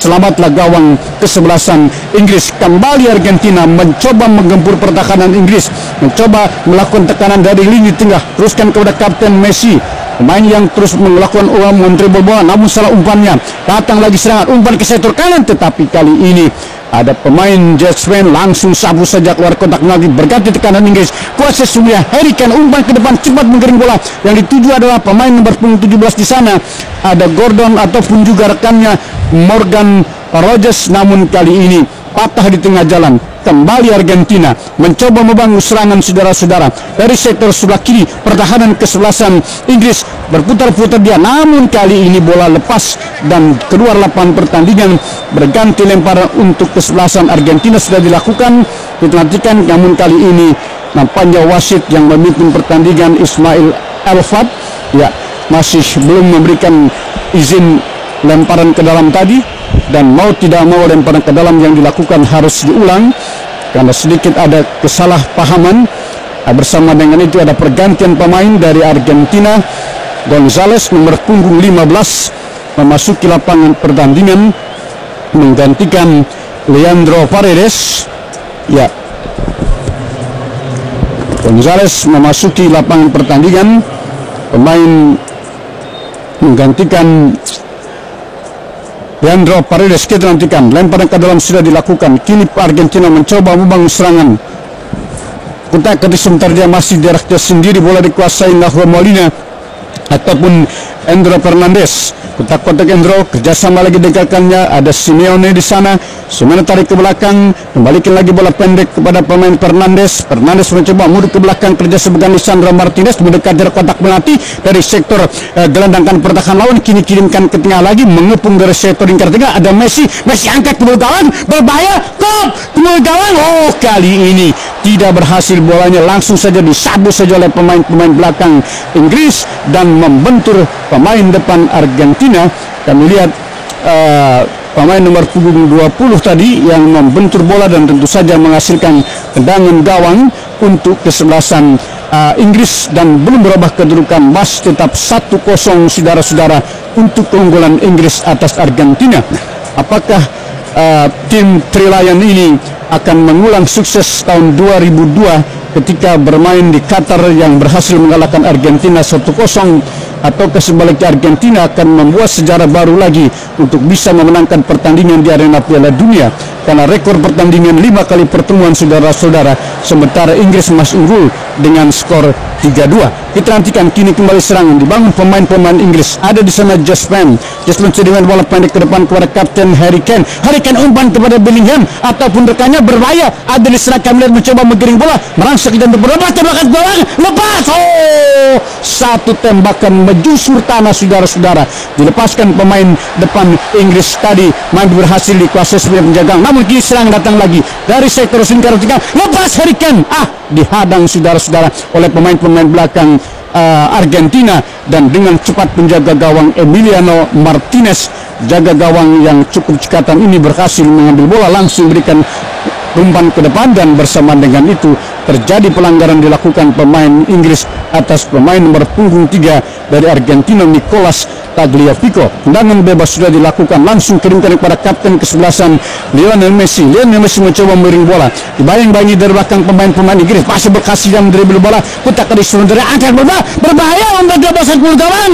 selamatlah gawang kesebelasan Inggris. Kembali Argentina mencoba menggempur pertahanan Inggris, mencoba melakukan tekanan dari lini tengah, teruskan kepada Kapten Messi, pemain yang terus melakukan mendribble bola, namun salah umpannya. Datang lagi serangan, umpan ke sektor kanan, tetapi kali ini ada pemain Jasmine langsung sabu saja keluar kotak penalti, berganti tekanan Inggris. Kuasa Surya Harry Kane umpan ke depan, cepat menggiring bola. Yang dituju adalah pemain nomor 17 di sana, ada Gordon ataupun juga rekannya Morgan Rogers, namun kali ini patah di tengah jalan. Kembali Argentina mencoba membangun serangan, saudara-saudara, dari sektor sebelah kiri. Pertahanan kesebelasan Inggris berputar-putar dia, namun kali ini bola lepas dan keluar lapangan pertandingan. Berganti lemparan untuk kesebelasan Argentina sudah dilakukan, diperhatikan, namun kali ini nampaknya wasit yang memimpin pertandingan Ismail Elfat ya masih belum memberikan izin lemparan ke dalam tadi, dan mau tidak mau lemparan ke dalam yang dilakukan harus diulang karena sedikit ada kesalahpahaman. Bersama dengan itu ada pergantian pemain dari Argentina. Gonzales nomor punggung 15 memasuki lapangan pertandingan menggantikan Leandro Paredes. Ya, Gonzales memasuki lapangan pertandingan, pemain menggantikan Leandro Paredes. Kita nantikan lemparan ke dalam sudah dilakukan. Kini Argentina mencoba membangun serangan. Kutak ketika sebentar dia masih di arahnya sendiri, bola dikuasai Nahuel Molina ataupun Endro Fernandez. Kotak-kotak Endro, kerjasama lagi dekatkannya, ada Simeone di sana. Simeone tarik ke belakang, kembalikan lagi bola pendek kepada pemain Fernandez. Fernandez mencoba mundur ke belakang, kerja sebagai Lisandro Martinez mendekat dari kotak penalti dari sektor gelandangkan pertahanan lawan. Kini kirimkan ke tengah lagi, mengepung dari sektor lingkar tengah, ada Messi. Messi angkat ke gawang, berbahaya, kop ke gawang. Oh, kali ini tidak berhasil, bolanya langsung saja disabu saja oleh pemain-pemain belakang Inggris dan membentur pemain depan Argentina. Kami lihat pemain nomor punggung 20 tadi yang membentur bola dan tentu saja menghasilkan tendangan gawang untuk kesebelasan Inggris, dan belum berubah kedudukan, masih tetap 1-0 saudara-saudara untuk keunggulan Inggris atas Argentina. Apakah tim Trilion ini akan mengulang sukses tahun 2002 ketika bermain di Qatar yang berhasil mengalahkan Argentina 1-0, atau sebaliknya Argentina akan membuat sejarah baru lagi untuk bisa memenangkan pertandingan di arena Piala Dunia, karena rekor pertandingan 5 kali pertemuan saudara-saudara, sementara Inggris masih unggul dengan skor 3-2. Kita nantikan kini kembali serangan dibangun pemain-pemain Inggris. Ada di sana Jasmine dengan bola pendek ke depan kepada Kapten Harry Kane. Harry Kane umpan kepada Bellingham ataupun rekannya, berbahaya. Ada di sana kami lihat mencoba menggiring bola, merangsek dan beberapa tembakan bola lepas. Oh, satu tembakan menjusur tanah saudara-saudara, dilepaskan pemain depan Inggris tadi, masih berhasil dikuasai sebagai penjaga. Namun kini serang datang lagi dari sektor lingkar tengah, lepas Harry Kane, dihadang saudara-saudara oleh pemain-pemain belakang Argentina, dan dengan cepat penjaga gawang Emiliano Martinez, jaga gawang yang cukup cekatan ini, berhasil mengambil bola, langsung berikan umpan ke depan, dan bersama dengan itu terjadi pelanggaran dilakukan pemain Inggris atas pemain nomor punggung 3 dari Argentina, Nicolas Tagliafico. Tendangan bebas sudah dilakukan, langsung kirimkan kepada kapten kesebelasan Lionel Messi. Lionel Messi mencoba memiring bola, dibayang-bayangi dari belakang pemain-pemain Inggris, masih berhasil dan dribble bola, kutak dari sementara angkat bola, berbahaya untuk dapat gawang.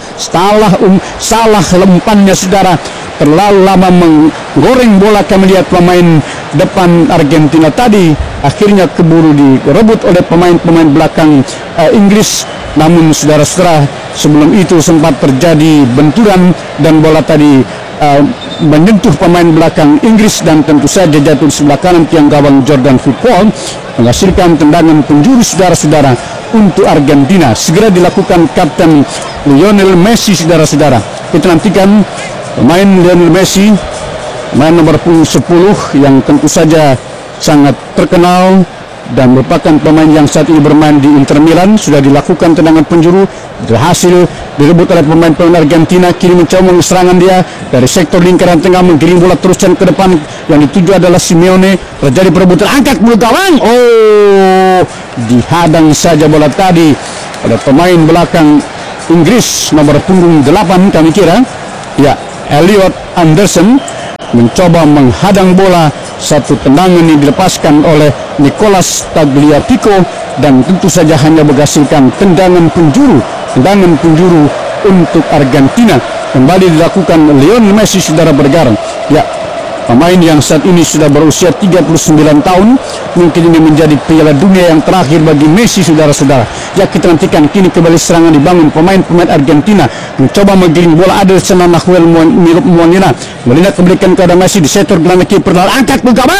Salah lempannya saudara, terlalu lama menggoreng bola. Kami lihat pemain depan Argentina tadi akhirnya keburu direbut oleh pemain-pemain belakang Inggris. Namun saudara-saudara, sebelum itu sempat terjadi benturan dan bola tadi menyentuh pemain belakang Inggris, dan tentu saja jatuh di sebelah kanan tiang gawang Jordan Pickford, menghasilkan tendangan penjuru saudara-saudara untuk Argentina. Segera dilakukan Kapten Lionel Messi saudara-saudara. Kita nantikan pemain Lionel Messi, pemain nomor 10 yang tentu saja sangat terkenal dan merupakan pemain yang saat ini bermain di Inter Milan. Sudah dilakukan tendangan penjuru, berhasil direbut oleh pemain-pemain Argentina. Kini mencoba serangan dia dari sektor lingkaran tengah, menggiring bola teruskan ke depan, yang dituju adalah Simeone. Terjadi perebutan, angkat bola gawang. Oh, dihadang saja bola tadi oleh pemain belakang Inggris nomor punggung 8 kami kira, ya, Elliot Anderson. mencoba menghadang bola. Satu tendangan yang dilepaskan oleh Nicolas Tagliafico dan tentu saja hanya menghasilkan tendangan penjuru untuk Argentina. Kembali dilakukan Lionel Messi, saudara bergarang. Ya, pemain yang saat ini sudah berusia 39 tahun, mungkin ini menjadi Piala Dunia yang terakhir bagi Messi, saudara-saudara. Ya, kita nantikan kini kembali serangan dibangun pemain-pemain Argentina, mencoba menggiring bola ada sana Nahuel Molina. Molina kembalikan kepada Messi, disetor gelandang kiper, angkat ke gawang,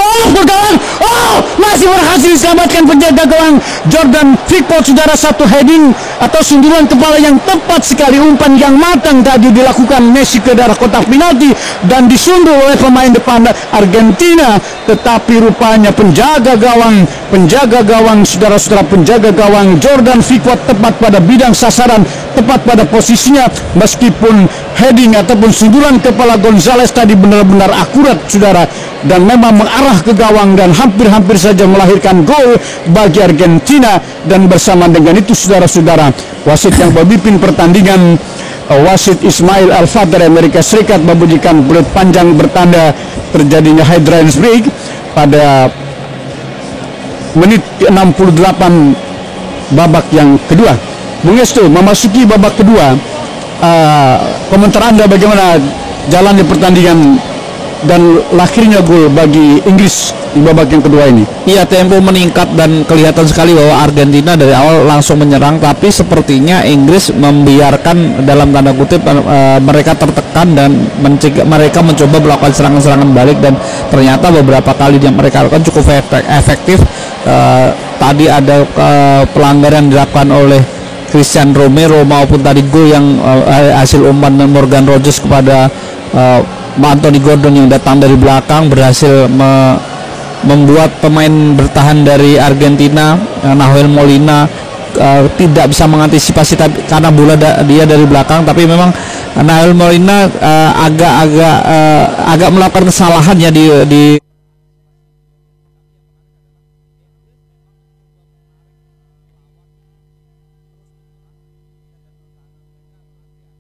masih berhasil diselamatkan penjaga gawang Jordan Pickford, saudara. Satu heading atau sundulan kepala yang tepat sekali, umpan yang matang tadi dilakukan Messi ke daerah kotak penalti dan disundur oleh pemain depan Argentina, tetapi rupanya penjaga gawang saudara-saudara, penjaga gawang Jordan Pickford tepat pada bidang sasaran, tepat pada posisinya, meskipun heading ataupun sundulan kepala Gonzalez tadi benar-benar akurat, saudara, dan memang mengarah ke gawang dan hampir-hampir saja melahirkan gol bagi Argentina. Dan bersama dengan itu, saudara-saudara, wasit yang memimpin pertandingan, wasit Ismail Alfat dari Amerika Serikat, membunyikan peluit panjang bertanda terjadinya hydrants break pada menit 68 babak yang kedua. Bung Estu, memasuki babak kedua, komentar Anda bagaimana jalannya pertandingan dan lahirnya gol bagi Inggris di babak yang kedua ini? Iya, tempo meningkat dan kelihatan sekali bahwa Argentina dari awal langsung menyerang, tapi sepertinya Inggris membiarkan dalam tanda kutip mereka tertekan dan mereka mencoba melakukan serangan-serangan balik, dan ternyata beberapa kali yang mereka lakukan cukup efektif. Tadi ada pelanggaran yang dilakukan oleh Christian Romero maupun tadi gol yang hasil umpan Morgan Rogers kepada Anthony Gordon yang datang dari belakang berhasil membuat pemain bertahan dari Argentina, Nahuel Molina, tidak bisa mengantisipasi karena bola dia dari belakang. Tapi memang Nahuel Molina agak melakukan kesalahan ya di